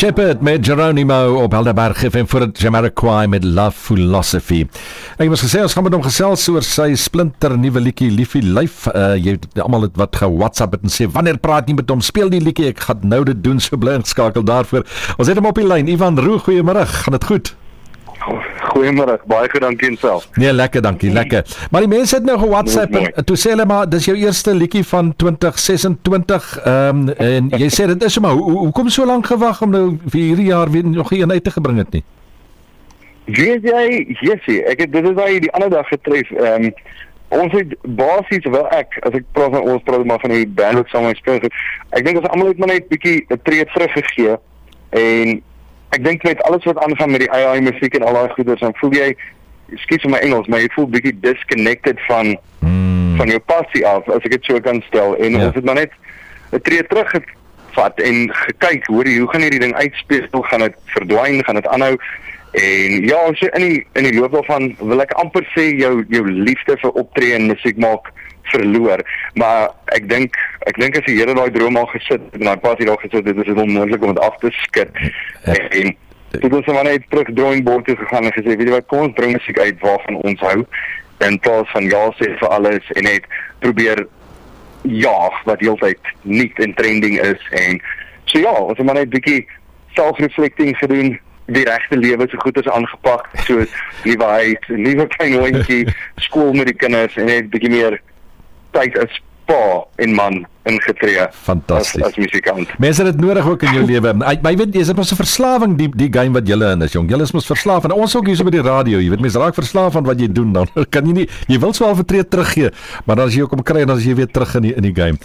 Shepherd met Geronimo op Helderberg en voor het Jamiroquai met Love Philosophy. Ek was gesê, ons gaan met hom gesels oor sy splinter nuwe liedjie Liefie Lyf. Jy het almal wat ge-WhatsApp het en sê, wanneer praat nie met hom, speel die liedjie, ek gaan nou dit doen, so bly ingeskakel daarvoor. Ons het hom op die lyn, Ivan Roux, goeiemôre, gaan dit goed? Goeiemôre, baie goed, dankie en self. Nee, lekker, dankie, lekker. Maar die mense het nou ge-WhatsApp en toe sê hulle maar, dis jou eerste liedjie van 2026 en jy sê dit is maar, hoekom so lank gewag om nou vir hierdie jaar weer nog een uit te gebring het nie? Weet jy, Jessie, dit is waar jy die ander dag getref, ons het basies, wel as ek praat van ons, praat maar van die band wat saam met speel, ek dink ons almal het maar net 'n bietjie 'n tree teruggegee en ek dink met alles wat aangaan met die AI musiek en al daai goeders, dan voel jy, skiet vir my Engels, maar jy voel bietjie disconnected van jou passie af, as ek dit so kan stel, en ons het maar net 'n tree teruggevat en gekyk, hoe gaan hierdie ding uitspeel, gaan dit verdwyn, gaan dit aanhou, en ja, as jy in die loop daarvan, wil ek amper sê, jou liefde vir optree en musiek maak verloor, maar ek dink as die Here daai droom al gesit en daai passie daar gesit het, is dit onmoontlik om dit af te skud. En toe ons maar net terug drawing board toe gegaan en gesê, weet jy wat, kom ons bring musiek uit waarvan ons hou, in plaas van ja sê vir alles en net probeer jaag wat heeltyd nuut en trending is, en so ja, ons het maar net 'n bietjie self-reflecting gedoen, die regte lewe so goed as aangepak, soos nuwe huis, nuwe klein hondjie, skool met die kinders en net 'n bietjie meer tyd as pa en man ingetree. Fantasties. As musikant. Mense het dit nodig ook in jou lewe. Maar jy weet, is dit mos 'n verslawing die game wat julle in is, jong. Julle is mos verslaaf en ons ook hier so by die radio. Jy weet, mense raak verslaaf aan wat jy doen, dan kan jy nie, jy wil so al 'n tree teruggee, maar dan as jy ook kom kry en dan is jy weer terug in die game.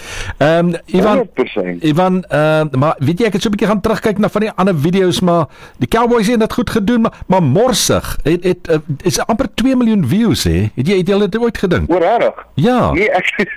Ivan, maar weet jy, ek het so 'n bietjie gaan terugkyk na van die ander video's, maar die Cowboys het dit goed gedoen, maar morsig. Is amper 2 miljoen views, hè? Het jy dit ooit gedink? Oor regtig? Ja. Nee,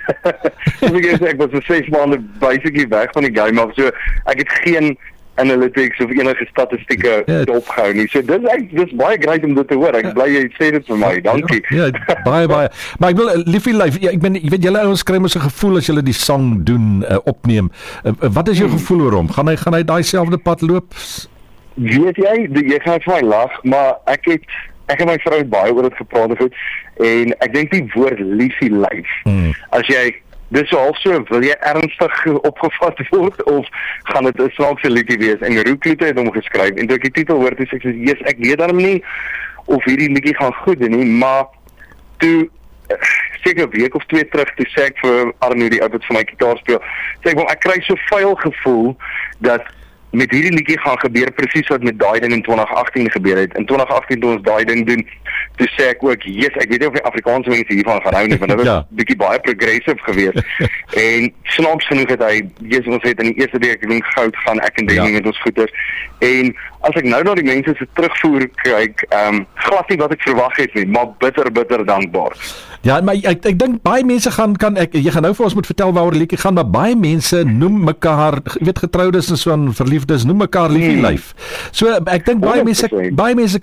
ek was 6 maande basically weg van die game af, so ek het geen analytics of enige statistieke opgehou nie. So dis baie great om dit te hoor. Ek bly jy sê dit vir my. Dankie. Ja, baie. Maar ek wil Liefie Lyf, jy weet julle ouens kry mos 'n gevoel as julle die sang doen, opneem. Wat is jou gevoel oor hom? Gaan hy daai selfde pad loop? Weet jy gaan vir my lag, maar ek en my vrou baie oor dit gepraat het, en ek dink die woord Liefie Lyf. As jy dis so, wil jy ernstig opgevat word, of gaan dit 'n snaakse liedjie wees? En Roeklute het hom geskryf, en toe ek die titel hoor, toe sê ek weet daarom nie of hierdie liedjie gaan goed doen nie, maar toe, seker 'n week of 2 terug, toe sê ek vir Arno, die ou wat vir my gitaar speel, sê ek kry so vuil gevoel, dat met hierdie liedjie gaan gebeur presies wat met daai ding in 2018 gebeur het. In 2018 toe ons daai ding doen, toe sê ek ook, ek weet nie of die Afrikaanse mense hiervan gaan hou nie, want dit was bietjie baie progressive geweest. En snaaks genoeg het hy, ons het in die eerste week goud gaan, ek en Danny met ons goeders. En as ek nou na die mense se terugvoer kyk, glad nie wat ek verwag het nie, maar bitter dankbaar. Ja, maar ek dink baie mense jy gaan nou vir ons moet vertel waaroor die liedjie gaan, maar baie mense noem mekaar, jy weet, getroudes en so aan verliefdes, noem mekaar Liefie Lyf. So ek dink baie mense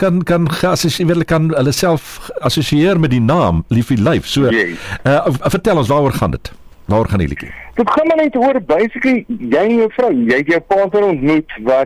kan hulle self assosieer met die naam Liefie Lyf. So vertel ons, waaroor gaan dit? Waaroor gaan die liedjie? Dit gaan maar net oor basically jy en jou vrou, jy het jou partner ontmoet wat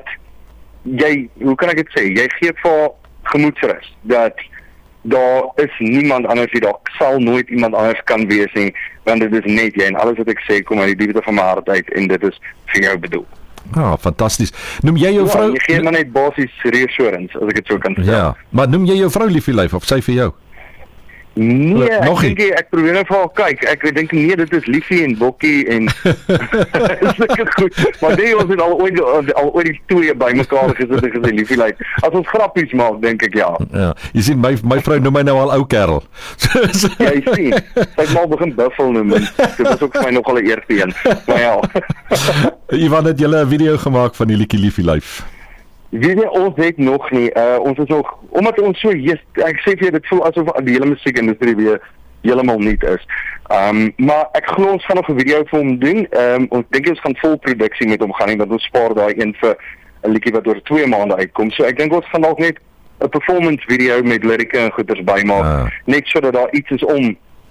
hoe kan ek dit sê? Jy gee vir gemoedsrus dat daar is niemand anders nie, daar sal nooit iemand anders kan wees nie, want dit is net jy, en alles wat ek sê kom uit die diepte van my hart uit, en dit is vir jou bedoel. Fantasties. Noem jy jou vrou? Jy gee maar net basies reassurance, as ek dit so kan sê. Ja, maar noem jy jou vrou Liefie Lyf, of sy vir jou? Nee, ek probeer net vir haar kyk. Ek dink nee, dit is Liefie en Bokkie en is lekker goed. Maar nee, ons het al ooit die twee bymekaar gesit en gesê Liefie Lyf. As ons grappies maak, dink ek ja. Jy sien my vrou noem my nou al ou kerel. Jy sien, sy het maar begin buffel noem. Dit was ook vir my nogal 'n eerste een. Maar ja. Ivan, het julle 'n video gemaak van die liedjie Liefie Lyf? Weet jy, ons het nog nie, ons is nog, omdat ons so, ek sê vir jy, dit voel asof die hele musiekindustrie weer heeltemal nuut is. Maar ek glo ons gaan nog 'n video vir hom doen, ons dink ons gaan vol produksie met hom gaan nie, want ons spaar daai een vir 'n liedjie wat oor 2 maande uitkom, so ek dink ons gaan dalk net 'n performance video met lirieke en goeders bymaak, net sodat daar iets is om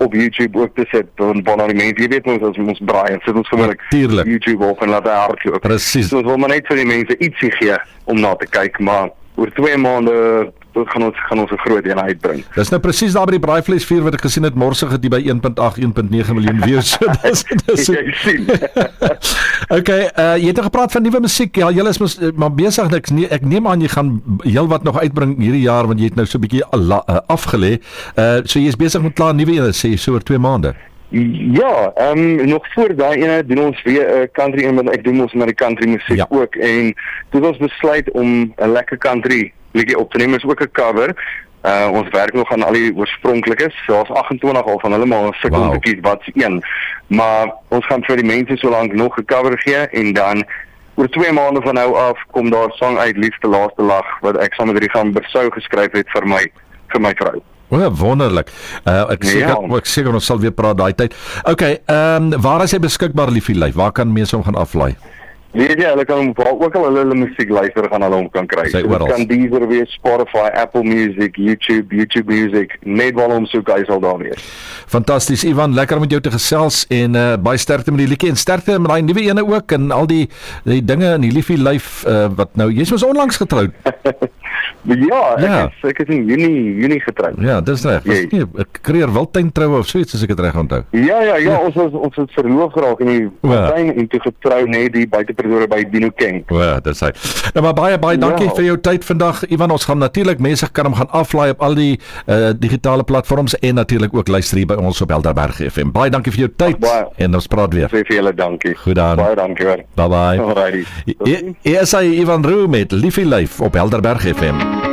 op YouTube ook te sit, want wanneer die mense, jy weet ons braai, en sit ons gewoonlik YouTube op en laat hy hardloop. Precies. So ons wil maar net vir die mense ietsie gee om na te kyk, maar oor 2 maande gaan ons 'n groot een uitbring. Dis nou presies daar by die braaivleisvuur wat ek gesien het, morsig het die by 1.8, 1.9 miljoen views. So dis jy sien. Okay, jy het gepraat van nuwe musiek. Ja, julle is maar besig. Ek neem aan jy gaan heelwat nog uitbring hierdie jaar, want jy het nou so 'n bietjie afgelê. So jy is besig met klaar nuwe ene, sê so oor 2 maande. Ja, nog voor daai ene doen ons weer country en ek doen ons met die country musiek ook, en toe het ons besluit om 'n lekker country liedjie op te neem, is ook 'n cover. Ons werk nog aan al die oorspronklikes, daar's 28 al van hulle, maar ons sukkel bietjie wat's een. Maar ons gaan vir die mense so lank nog 'n cover gee, en dan oor 2 maande van nou af kom daar 'n song uit, Liefste Laaste Lag, wat ek saam met Rigaan Bersou geskryf het vir my vrou. Wonderlik. Ek seker ons sal weer praat daai tyd. Okay, waar is hy beskikbaar, Liefie Lyf? Waar kan mense hom gaan aflaai? Weet jy, hulle kan hom ook al hulle musiek luister, gaan hulle hom kan kry. Dit kan Deezer wees, Spotify, Apple Music, YouTube Music, net waar hom soek, hy sal daar wees. Fantasties, Ivan, lekker om met jou te gesels, en baie sterkte met die liedjie, en sterkte met daai nuwe ene ook, en al die dinge in die Liefie Lyf, wat nou, jy's mos onlangs getroud. Ja, ek is in Junie getroud. Ja, dis reg. Ek kreer Wildtuin troue of so iets, as ek dit reg onthou. Ja, ons het verloof geraak in die Wildtuin en toe getrou net die buite Pretoria by Dino King. Ja, dis hy. Nou maar baie dankie vir jou tyd vandag, Ivan. Ons gaan natuurlik, mense kan hom gaan aflaai op al die digitale platforms, en natuurlik ook luister hier by ons op Helderberg FM. Baie dankie vir jou tyd, en ons praat weer. Vir julle dankie. Goed dan. Baie dankie hoor. Bye bye. Alrighty. Hier is hy, Ivan Roux met Liefie Lyf op Helderberg FM.